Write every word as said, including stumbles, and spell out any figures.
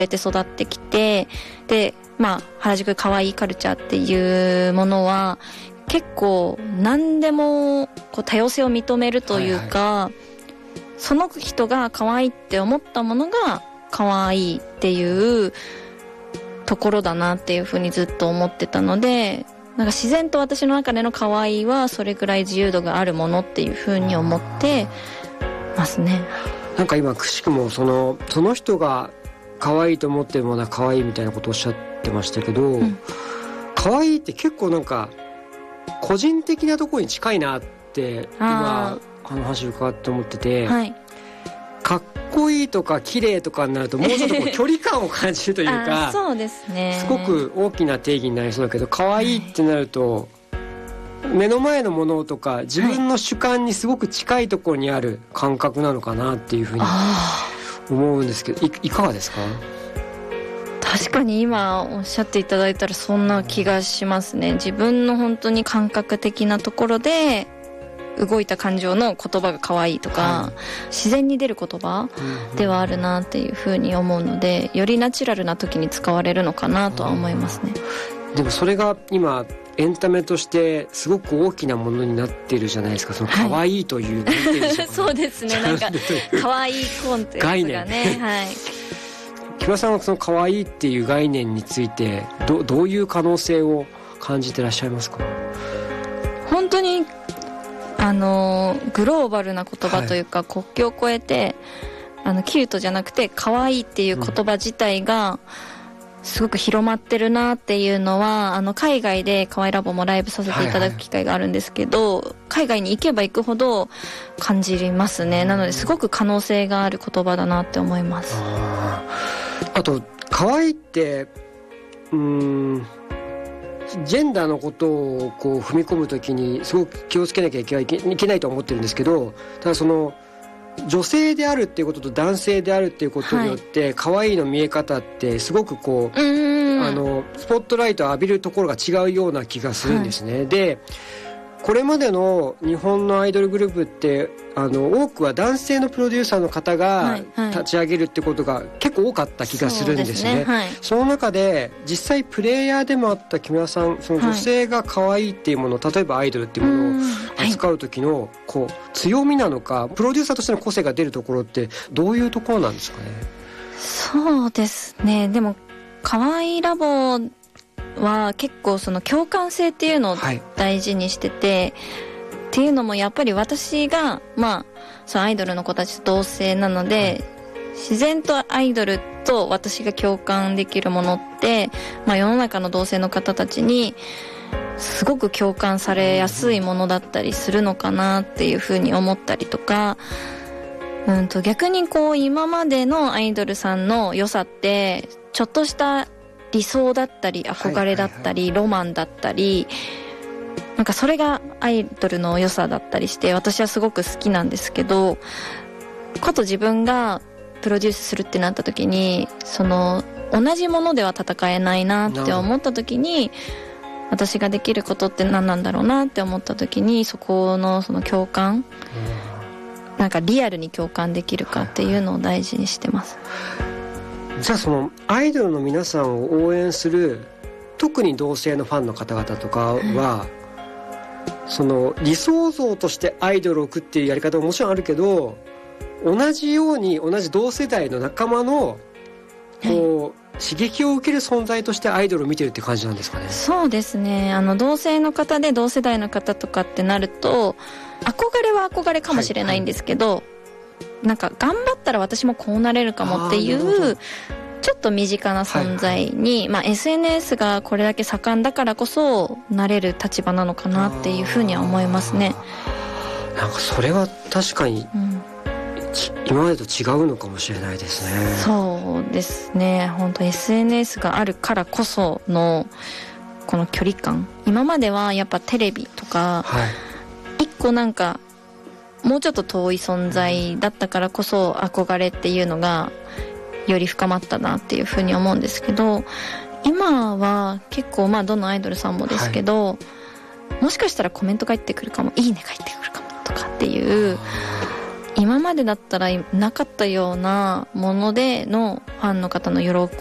て育ってきて、でまあ原宿可愛いカルチャーっていうものは結構何でもこう多様性を認めるというか、はいはい、その人が可愛いって思ったものが可愛いっていうところだなっていうふうにずっと思ってたので、なんか自然と私の中での可愛いはそれぐらい自由度があるものっていうふうに思ってますね。 なんか今くしくもそのその人が可愛いと思ってるものは可愛いみたいなことをおっしゃってましたけど、うん、可愛いって結構なんか個人的なところに近いなって今あの話を伺って思ってて、はい、かっこいいとか綺麗とかになるともうちょっとこう距離感を感じるというかそうですね、 すごく大きな定義になりそうだけど、可愛いってなると、はい、目の前のものとか自分の主観にすごく近いところにある感覚なのかなっていうふうに思うんですけど、 い, いかがですか？ 確かに今おっしゃっていただいたらそんな気がしますね。自分の本当に感覚的なところで動いた感情の言葉が可愛いとか、はい、自然に出る言葉ではあるなっていうふうに思うので、よりナチュラルな時に使われるのかなとは思いますね。 でもそれが今エンタメとしてすごく大きなものになっているじゃないですか。その可愛いという、はい、 そうですね、なんか可愛いコンテンツがね、概念、はい、 木村さんはその可愛いっていう概念について ど, どういう可能性を感じてらっしゃいますか？ 本当にあのグローバルな言葉というか、はい、国境を越えてあのキュートじゃなくて可愛いっていう言葉自体がすごく広まってるなっていうのは、あの海外で可愛ラボもライブさせていただく機会があるんですけど、はいはい、海外に行けば行くほど感じますね。なのですごく可能性がある言葉だなって思います。 あ, あと可愛いってうーんジェンダーのことをこう踏み込むときにすごく気をつけなきゃいけない、いけないと思ってるんですけど、ただその女性であるっていうことと男性であるっていうことによって、はい、可愛いの見え方ってすごくこう、うん、あのスポットライトを浴びるところが違うような気がするんですね、はい、でこれまでの日本のアイドルグループってあの多くは男性のプロデューサーの方が立ち上げるってことが結構多かった気がするんですね。そうですね、はい、その中で実際プレイヤーでもあった木村さん、その女性が可愛いっていうもの、はい、例えばアイドルっていうものを扱う時のこう強みなのか、プロデューサーとしての個性が出るところってどういうところなんですかね？ そうですね、でも可愛いラボは結構その共感性っていうのを大事にしてて、はい、っていうのもやっぱり私がまあそのアイドルの子たちと同性なので、はい、自然とアイドルと私が共感できるものって、まあ、世の中の同性の方たちにすごく共感されやすいものだったりするのかなっていうふうに思ったりとか、うんと逆にこう今までのアイドルさんの良さってちょっとした理想だったり憧れだったり、はいはいはい、ロマンだったり、なんかそれがアイドルの良さだったりして私はすごく好きなんですけど、こと自分がプロデュースするってなった時にその同じものでは戦えないなって思った時に、私ができることって何なんだろうなって思った時に、そこのその共感、なんかリアルに共感できるかっていうのを大事にしてます。 じゃあそのアイドルの皆さんを応援する特に同性のファンの方々とかは、うん、その理想像としてアイドルを置くっていうやり方ももちろんあるけど、同じように同じ同世代の仲間のこう、はい、刺激を受ける存在としてアイドルを見てるって感じなんですかね？ そうですね、あの同性の方で同世代の方とかってなると憧れは憧れかもしれないんですけど、はいはい、なんか頑張ったら私もこうなれるかもっていうちょっと身近な存在に、はいはい、まあ、エスエヌエス がこれだけ盛んだからこそなれる立場なのかなっていうふうには思いますね。 なんかそれは確かに、うん、今までと違うのかもしれないですね。 そうですね、本当 エスエヌエス があるからこそのこの距離感、今まではやっぱテレビとか、はい、一個なんかもうちょっと遠い存在だったからこそ憧れっていうのがより深まったなっていうふうに思うんですけど、今は結構まあどのアイドルさんもですけど、はい、もしかしたらコメント返ってくるかも、いいね返ってくるかもとかっていう今までだったらなかったようなものでのファンの方の喜